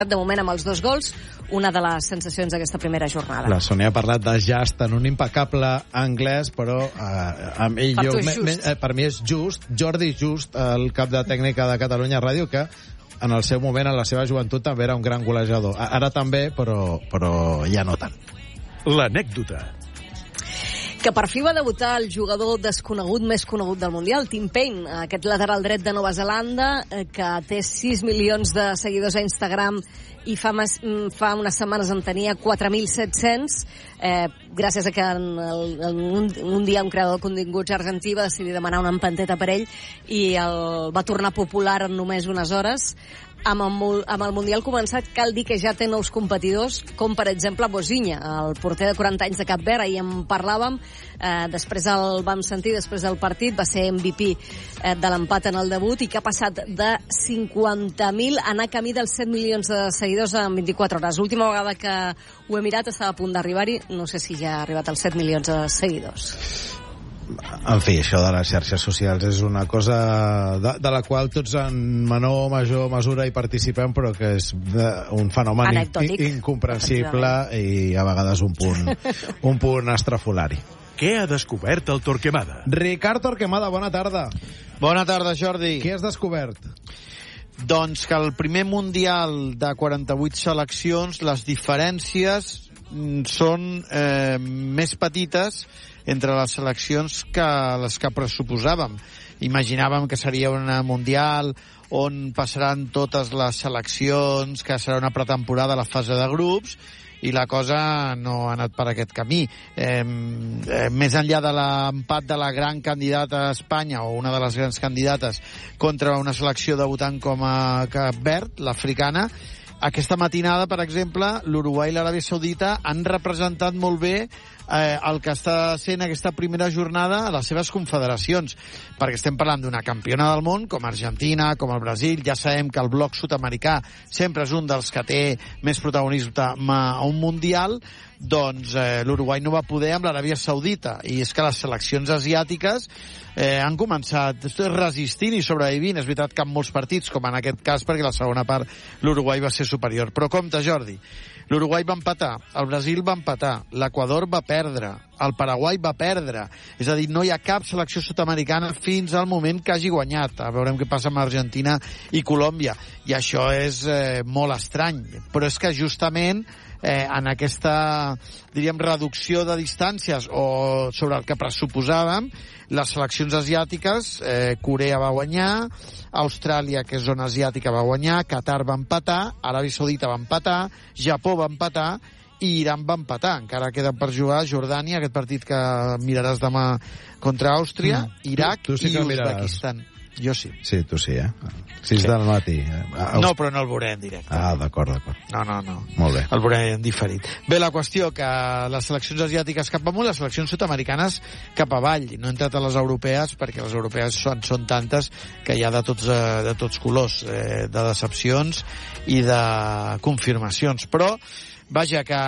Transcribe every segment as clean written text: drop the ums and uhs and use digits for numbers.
de moment amb els 2 gols, una de les sensacions d'aquesta primera jornada. La Sònia ha parlat de Just en un impecable anglès, però amb ell per mi és Just, Jordi Just, el cap de tècnica de Catalunya Ràdio, que en el seu moment, en la seva joventut, també era un gran golejador. Ara també, però ja no tant. L'anècdota. Que per fi va debutar el jugador desconegut més conegut del Mundial, Tim Payne, aquest lateral dret de Nova Zelanda, que té 6 milions de seguidors a Instagram i fa unes setmanes en tenia 4.700, gràcies a que un dia un creador de continguts argentí va decidir demanar una empanteta per ell i el va tornar popular en només unes hores. Amb el Mundial començat, cal dir que ja té nous competidors, com per exemple Bozinha, el porter de 40 anys de Cap Verd. Ahir en parlàvem, després el vam sentir, després del partit, va ser MVP de l'empat en el debut i que ha passat de 50.000 a anar camí dels 7 milions de seguidors en 24 hores. L'última vegada que ho he mirat estava a punt d'arribar-hi, no sé si ja ha arribat als 7 milions de seguidors. En fi, això de les xarxes socials és una cosa de la qual tots en menor o major mesura hi participem, però que és un fenomen incomprensible i a vegades un punt estrafolari. Què ha descobert el Torquemada? Ricard Torquemada, bona tarda. Bona tarda, Jordi. Què has descobert? Doncs que el primer Mundial de 48 seleccions, les diferències són més petites entre les seleccions que les que pressuposàvem. Imaginàvem que seria un Mundial on passaran totes les seleccions, que serà una pretemporada a la fase de grups, i la cosa no ha anat per aquest camí. Més enllà de l'empat de la gran candidata a Espanya, o una de les grans candidates, contra una selecció debutant com a Cap Verd, l'africana, aquesta matinada, per exemple, l'Uruguai i l'Aràbia Saudita han representat molt bé el que està sent aquesta primera jornada a les seves confederacions, perquè estem parlant d'una campiona del món com Argentina, com el Brasil. Ja sabem que el bloc sud-americà sempre és un dels que té més protagonisme a un Mundial. Doncs l'Uruguai no va poder amb l'Aràbia Saudita, i és que les seleccions asiàtiques han començat resistint i sobrevivint. És veritat que en molts partits, com en aquest cas, perquè la segona part l'Uruguai va ser superior. Però compte, Jordi, l'Uruguai va empatar, el Brasil va empatar, l'Equador va perdre, el Paraguai va perdre. És a dir, no hi ha cap selecció sud-americana fins al moment que hagi guanyat. Veurem què passa amb Argentina i Colòmbia. I això és molt estrany. Però és que justament en aquesta, diríem, reducció de distàncies o sobre el que pressuposàvem, les seleccions asiàtiques, Corea va guanyar, Austràlia, que és zona asiàtica, va guanyar, Qatar va empatar, Aràbia Saudita va empatar, Japó va empatar i Iran va empatar. Encara queda per jugar Jordània, aquest partit que miraràs demà contra Àustria, Iraq tu sí i Uzbekistan. Jo sí. Sí, tu sí, 6 del matí. No, però no el veuré en directe. D'acord. No. Molt bé. El veuré en diferit. Bé, la qüestió que les seleccions asiàtiques cap amunt, les seleccions sud-americanes cap avall. No he entrat a les europees, perquè les europees són tantes que hi ha de tots colors, de decepcions i de confirmacions. Però vaja, que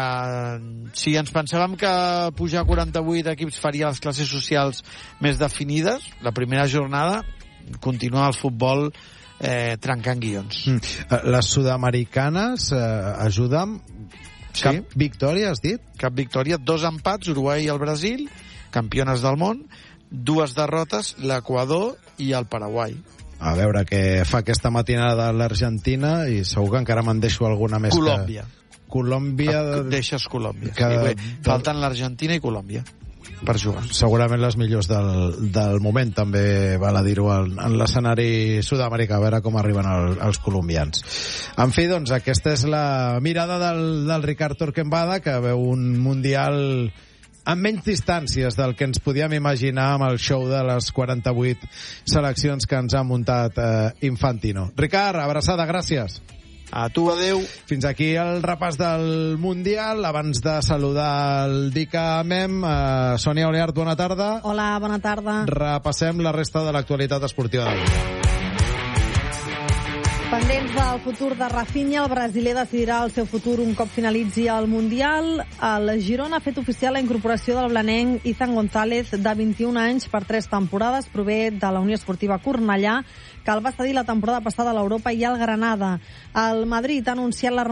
si ens pensàvem que pujar 48 equips faria les classes socials més definides, la primera jornada continua el futbol trencant guions. Les sud-americanes ajuden. Sí. Cap victòria, has dit? Cap victòria, 2 empats, Uruguai i el Brasil, campiones del món, 2 derrotes, l'Equador i el Paraguai. A veure què fa aquesta matinada l'Argentina, i segur que encara me'n deixo alguna més. Colòmbia. Deixes Colòmbia. Falten l'Argentina i Colòmbia per jugar. Segurament les millors del moment, també val a dir-ho, en l'escenari sud-americà, a veure com arriben els colombians. En fi, doncs, aquesta és la mirada del Ricard Torquemada, que veu un Mundial amb menys distàncies del que ens podíem imaginar amb el show de les 48 seleccions que ens ha muntat Infantino. Ricard, abraçada, gràcies. A tu, adeu. Fins aquí el repàs del Mundial. Abans de saludar el Dica Mem, Sònia Oleart, bona tarda. Hola, bona tarda. Repassem la resta de l'actualitat esportiva d'avui. Pendents del del futur de Rafinha. El brasiler decidirà el seu futur un cop finalitzi el Mundial. El Girona ha fet oficial la incorporació del blanenc Izan González, de 21 anys, per 3 temporades. Prové de la Unió Esportiva Cornellà, que el va cedir la temporada passada a l'Europa i al Granada. El Madrid ha anunciat la